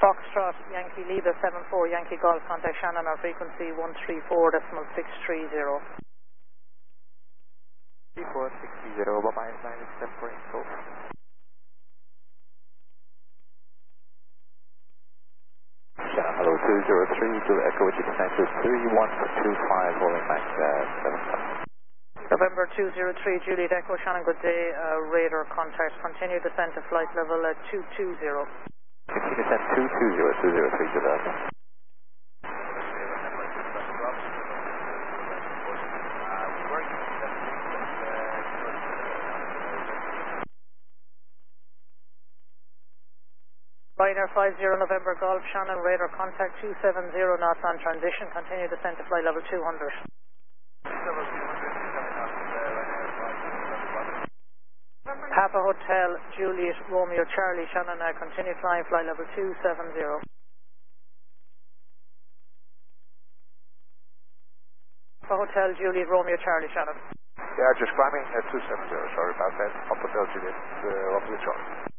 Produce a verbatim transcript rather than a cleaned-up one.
Foxtrot, Yankee Lima seven four, Yankee Golf, contact Shannon on frequency one three four decimal six three zero. three four six zero, bye-bye, nine seven for info. Shannon, hello, two zero three, Julie Echo, which is consensus three one two five, rolling back uh, seven seven. November two zero three, Juliet Echo, Shannon, good day, uh, radar contact, continue descent to flight level at two two zero. Continue descent two two zero, two zero three, Juliet Echo. Ryanair five zero, November Golf, Shannon, radar contact two seven zero knots on transition, continue descent to flight level two hundred. Papa Hotel, Juliet, Romeo, Charlie, Shannon, uh, continue flying flight level two seven zero. Papa Hotel, Juliet, Romeo, Charlie, Shannon. Yeah, just climbing at two seven zero, sorry about that. Papa Hotel, Juliet, uh, Romeo, Charlie.